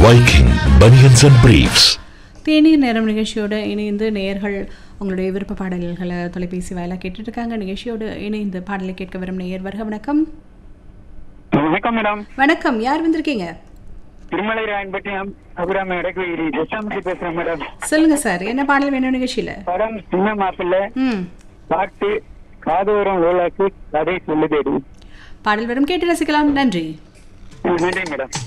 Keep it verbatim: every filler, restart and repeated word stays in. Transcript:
Viking Bunions and Briefs. தேநீர் நேரம் நிகழ்ச்சியோடு இணைந்து நேயர்கள் உங்களுடைய விருப்ப பாடல்களை தொலைபேசி வாயிலாக கேட்டுட்டு இருக்காங்க. நிகழ்ச்சியோடு இணைந்து பாடலை கேட்க வரும் நேயர் வருக. வணக்கம். வணக்கம் மேடம். வணக்கம். யார் வந்திருக்கீங்க? திருமலை ராயன்பட்டி அபிராம இடக்குயிரி ஜெசாமதி பேசுறேன் மேடம். சொல்லுங்க சார், என்ன பாடல் வேணும் நிகழ்ச்சியில? படம் சின்ன மாப்பிள்ளை. ம் பாட்டு காதோரம் லோலாக்கு கதை சொல்லுதேடி. பாடல் வரும், கேட்டு ரசிக்கலாம். நன்றி. நன்றி மேடம்.